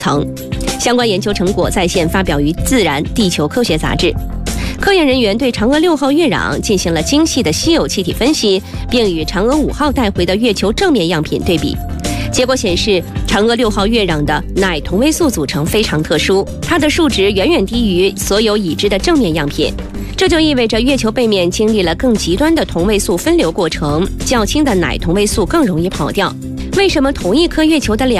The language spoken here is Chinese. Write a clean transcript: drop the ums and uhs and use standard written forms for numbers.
层。相关研究成果在线发表于《自然地球科学》杂志。科研人员对嫦娥6号月壤进行了精细的稀有气体分析，并与嫦娥5号带回的月球正面样品对比。结果显示，嫦娥6号月壤的氖同位素组成非常特殊，它的数值远远低于所有已知的正面样品。这就意味着月球背面经历了更极端的同位素分流过程，较轻的氖同位素更容易跑掉。为什么同一颗月球的